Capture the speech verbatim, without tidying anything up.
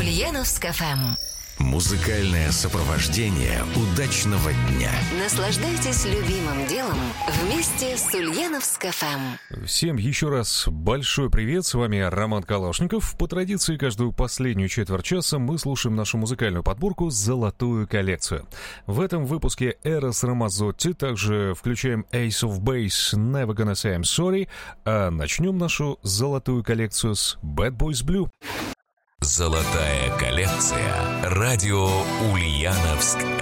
Ульяновск эф эм. Музыкальное сопровождение удачного дня. Наслаждайтесь любимым делом вместе с Ульяновск эф эм. Всем еще раз большой привет, с вами Роман Калашников. По традиции, каждую последнюю четверть часа мы слушаем нашу музыкальную подборку «Золотую коллекцию». В этом выпуске Эрос Рамазотти, также включаем Ace of Base, Never Gonna Say I'm Sorry, а начнем нашу золотую коллекцию с Bad Boys Blue. Золотая коллекция. Радио Ульяновск